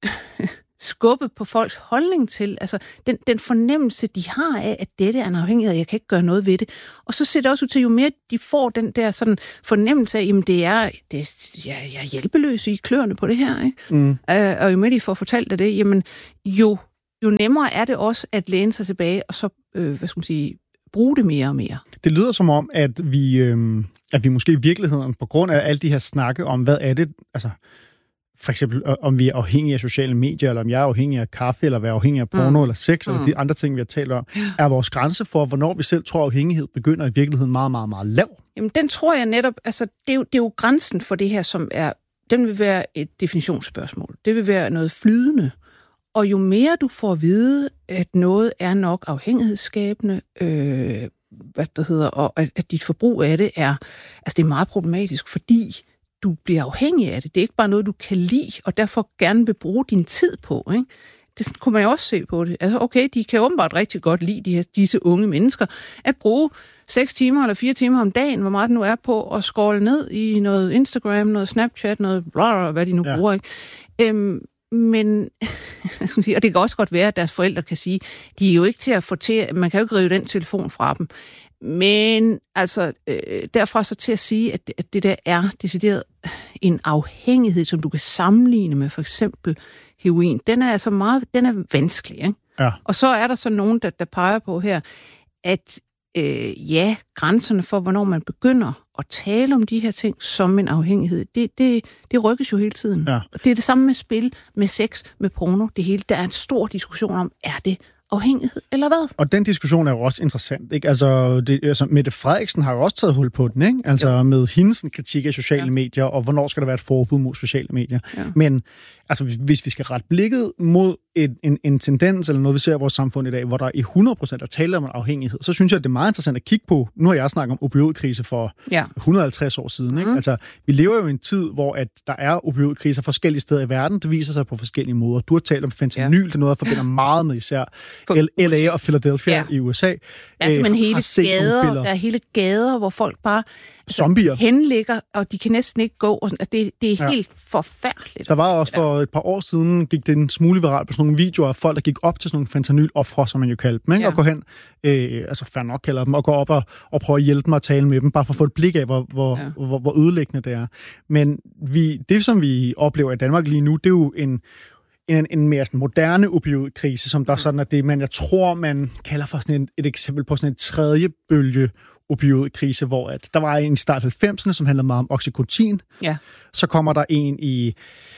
skubbe på folks holdning til, altså den, den fornemmelse, de har af, at dette er en afhængighed, jeg kan ikke gøre noget ved det. Og så ser det også ud til, jo mere de får den der sådan fornemmelse af, jamen det er, det, jeg, jeg er hjælpeløs i kløerne på det her, ikke? Mm. Øh, og jo mere de får fortalt af det, jamen jo, jo nemmere er det også at læne sig tilbage, og så, øh, hvad skal man sige, bruge det mere og mere. Det lyder som om, at vi, øh, at vi måske i virkeligheden, på grund af alle de her snakke om, hvad er det, altså for eksempel, om vi er afhængige af sociale medier, eller om jeg er afhængig af kaffe, eller er afhængig af porno, mm. eller sex, mm. eller de andre ting, vi har talt om, er vores grænse for, hvornår vi selv tror, at afhængighed begynder i virkeligheden meget, meget, meget lav. Jamen, den tror jeg netop, altså, det er jo, det er jo grænsen for det her, som er, den vil være et definitionsspørgsmål. Det vil være noget flydende. Og jo mere du får at vide, at noget er nok afhængighedsskabende, øh, hvad det hedder, og at, at dit forbrug af det er, altså det er meget problematisk, fordi du bliver afhængig af det. Det er ikke bare noget, du kan lide, og derfor gerne vil bruge din tid på, ikke? Det kunne man jo også se på det. Altså, okay, de kan åbenbart rigtig godt lide de her, disse unge mennesker, at bruge seks timer eller fire timer om dagen, hvor meget det nu er på, at scrolle ned i noget Instagram, noget Snapchat, noget bla, hvad de nu ja. bruger, ikke? Øhm, men, hvad skal man sige, og det kan også godt være, at deres forældre kan sige, de er jo ikke til at få til, man kan jo ikke rive den telefon fra dem. Men altså, øh, derfra så til at sige, at, at det der er decideret en afhængighed, som du kan sammenligne med for eksempel heroin, den er altså meget, den er vanskelig, ikke? Ja. Og så er der så nogen, der, der peger på her, at øh, ja, grænserne for, hvornår man begynder at tale om de her ting som en afhængighed, det, det, det rykkes jo hele tiden. Ja. Og det er det samme med spil, med sex, med porno, det hele. Der er en stor diskussion om, er det afhængighed, eller hvad? Og den diskussion er jo også interessant, ikke? Altså, det, altså Mette Frederiksen har jo også taget hul på den, ikke? Altså jo. Med hendes kritik af sociale ja. medier, og hvornår skal der være et forbud mod sociale medier. Ja. Men altså, hvis vi skal rette blikket mod en, en, en tendens, eller noget, vi ser i vores samfund i dag, hvor der i hundrede procent er tale om en afhængighed, så synes jeg, at det er meget interessant at kigge på. Nu har jeg snakket om opioidkrise for ja. et hundrede og halvtreds år siden, ikke? Mm. Altså, vi lever jo i en tid, hvor at der er opioidkriser forskellige steder i verden. Det viser sig på forskellige måder. Du har talt om fentanyl, ja. det er noget, der forbinder meget med især L A og Philadelphia ja. i U S A. Altså, men hele gader, der er hele gader, hvor folk bare zombier henligger, og de kan næsten ikke gå. Og altså, det, det er ja. helt forfærdeligt. Der var også for et par år siden, gik det en smule viralt på sådan nogle videoer af folk, der gik op til sådan nogle fentanyl-ofre, som man jo kaldte dem, ikke? Ja. Og gå hen, øh, altså fair nok kalder dem, og gå op og, og prøve at hjælpe dem og tale med dem, bare for at få et blik af, hvor, hvor, ja. hvor, hvor, hvor ødelæggende det er. Men vi, det, som vi oplever i Danmark lige nu, det er jo en En, en mere sådan moderne opioidkrise, som der mm. sådan er det, man jeg tror, man kalder for sådan en, et eksempel på sådan en tredje bølge opioidkrise, hvor at der var en i start halvfemserne, som handlede meget om Oxycontin. Ja. Så kommer der en i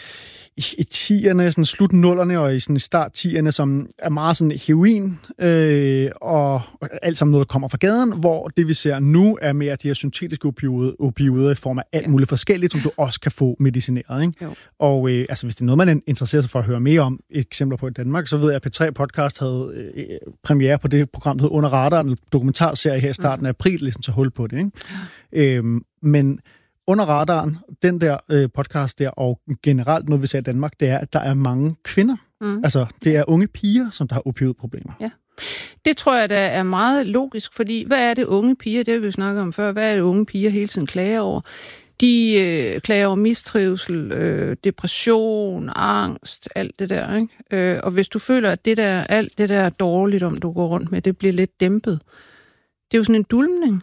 i, i tierne, sådan slut nullerne og i sådan start tierne, som er meget sådan heroin, øh, og, og alt sammen noget, der kommer fra gaden, hvor det, vi ser nu, er mere de her syntetiske opioider, opioider i form af alt muligt forskelligt, som du også kan få medicineret, ikke? Og øh, altså, hvis det er noget, man interesserer sig for at høre mere om, eksempler på i Danmark, så ved jeg, at P tre Podcast havde øh, premiere på det program, der hedder Under Radaren, en dokumentarserie her i starten af april, ligesom så hul på det, ikke? Øh, men Under Radaren, den der øh, podcast der, og generelt noget, vi ser i Danmark, det er, at der er mange kvinder. Mm. Altså, det er unge piger, som der har opioidproblemer. Ja. Det tror jeg, der er meget logisk, fordi hvad er det unge piger, det har vi jo snakket om før, hvad er det unge piger hele tiden klager over? De øh, klager over mistrivsel, øh, depression, angst, alt det der, ikke? Øh, og hvis du føler, at det der, alt det der er dårligt, om du går rundt med, det bliver lidt dæmpet. Det er jo sådan en dulmning.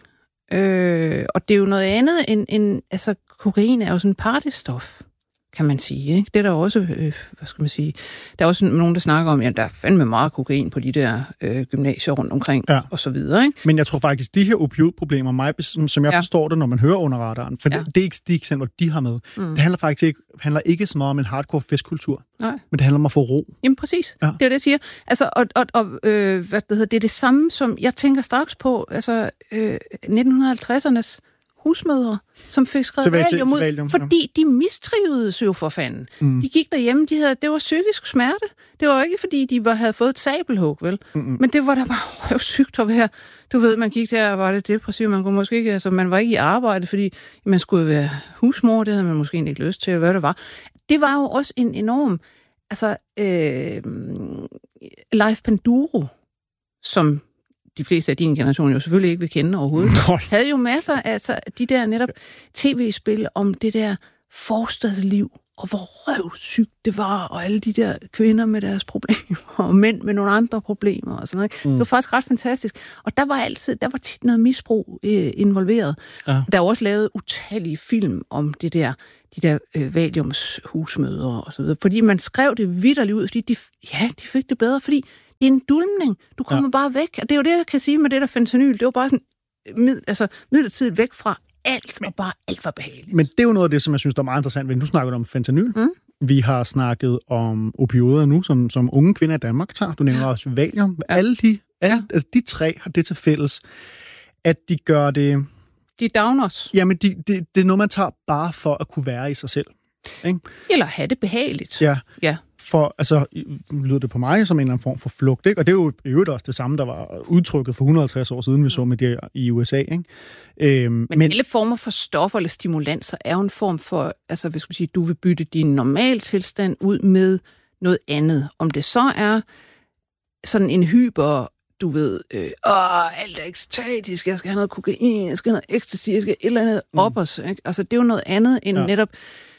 Øh, og det er jo noget andet end, end, altså kokain er jo sådan en partystof, kan man sige, ikke? Det er der også, øh, hvad skal man sige, der er også nogen, der snakker om, ja, der er fandme meget kokain på de der øh, gymnasier rundt omkring, ja. og så videre, ikke? Men jeg tror faktisk, de her opioidproblemer, mig, som, som jeg ja. forstår det, når man hører Under Radaren, for ja. det, det er ikke de eksempler, de har med. Mm. Det handler faktisk ikke, handler ikke så meget om en hardcore festkultur, Nej. men det handler om at få ro. Jamen præcis, ja. det er det, jeg siger. Altså, og, og, og øh, hvad det hedder, det er det samme, som jeg tænker straks på, altså øh, nitten halvtredsernes husmødre, som fik skrevet valium ud, valium, fordi ja. de mistrivedes jo for fanden. Mm. De gik derhjemme, de havde, det var psykisk smerte. Det var ikke, fordi de var, havde fået et sabelhug, vel? Mm-hmm. Men det var da bare røvsygt at være. Du ved, man gik der og var det depressiv. Man kunne måske ikke, altså man var ikke i arbejde, fordi man skulle være husmor, det havde man måske ikke lyst til, hvad det var. Det var jo også en enorm, altså, øh, Leif Panduro, som de fleste af din generation jo selvfølgelig ikke vil kende overhovedet, Nej. havde jo masser af altså, de der netop tv-spil om det der forstadsliv, og hvor røvsygt det var, og alle de der kvinder med deres problemer, og mænd med nogle andre problemer, og sådan noget. Mm. Det var faktisk ret fantastisk. Og der var altid, der var tit noget misbrug øh, involveret. Ja. Der var også lavet utallige film om det der, de der øh, valiums husmødre, og så videre. Fordi man skrev det vitterligt ud, fordi de, ja, de fik det bedre, fordi det er en dulmning. Du kommer ja. bare væk. Og det er jo det, jeg kan sige med det der fentanyl. Det var bare sådan mid, altså, midlertidigt væk fra alt, og bare alt var behageligt. Men det er jo noget af det, som jeg synes, der er meget interessant ved. Nu snakker du om fentanyl. Mm. Vi har snakket om opioider nu, som, som unge kvinder i Danmark tager. Du nævner også valium. Ja. Alle de, alle, altså, de tre har det til fælles, at de gør det... De downers. Jamen, de, de, det er noget, man tager bare for at kunne være i sig selv. Ikke? Eller have det behageligt. Ja. ja. For, altså, lyder det på mig som en eller anden form for flugt, ikke? Og det er jo i øvrigt også det samme, der var udtrykket for et hundrede og halvtreds år siden, vi så med det i U S A, ikke? Øhm, men, men alle former for stoffer eller stimulanser er jo en form for, altså, hvad skal man sige, du vil bytte din normal tilstand ud med noget andet. Om det så er sådan en hyper, du ved, øh, åh, alt er ekstatisk, jeg skal have noget kokain, jeg skal have noget ecstasy, jeg skal et eller andet mm. op os, ikke? Altså, det er jo noget andet end ja. netop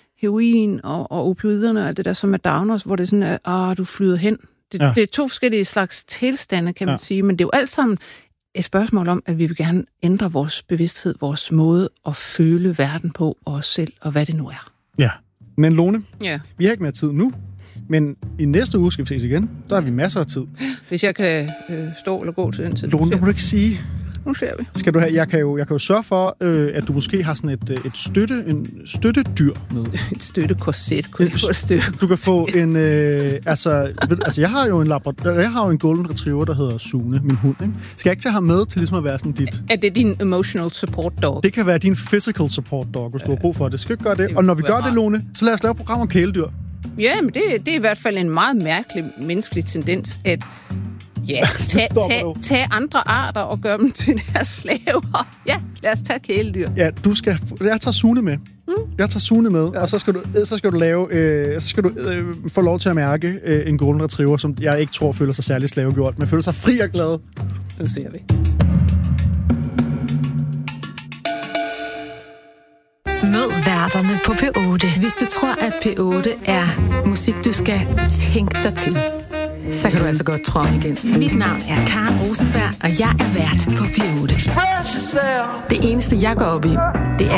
heroin og, og opioiderne og alt det der, som er downers, hvor det er sådan, at ah, du flyder hen. Det, ja. det er to forskellige slags tilstande, kan man ja. sige, men det er jo alt sammen et spørgsmål om, at vi vil gerne ændre vores bevidsthed, vores måde at føle verden på, og os selv, og hvad det nu er. Ja, men Lone, ja. vi har ikke mere tid nu, men i næste uge skal vi ses igen. Der har vi masser af tid. Hvis jeg kan øh, stå eller gå til den tid. Lone, det må du ikke sige. Nu ser vi. Skal du have, jeg, kan jo, jeg kan jo sørge for, øh, at du måske har sådan et, et, støtte, en støttedyr med. Et støttekorset. Kunne jeg få et støtte. Du kan få en... Øh, altså, ved, altså, jeg har jo en labrador, jeg har jo en golden retriever, der hedder Sune, min hund. Ikke? Skal jeg ikke tage ham med til ligesom at være sådan dit... Er det din emotional support dog? Det kan være din physical support dog, hvis øh, du har brug for det. Skal ikke gøre det? det og når vi gør det, Lone, så lad os lave et program om kæledyr. Ja, men det, det er i hvert fald en meget mærkelig menneskelig tendens, at ja, tag, tag, tag andre arter og gør dem til deres slaver. Ja, lad os tage kæledyr. Ja, du skal... Jeg tager Sune med. Mm. Jeg tager Sune med, ja. og så skal du, så skal du lave... Øh, så skal du øh, få lov til at mærke øh, en golden retriever, som jeg ikke tror føler sig særlig slavegjort, men føler sig fri og glad. Nu ser vi. Mød værterne på P otte. Hvis du tror, at P otte er musik, du skal tænke dig til, så kan du altså godt tro igen. Mit navn er Karen Rosenberg, og jeg er vært på P otte. Det eneste, jeg går op i, det er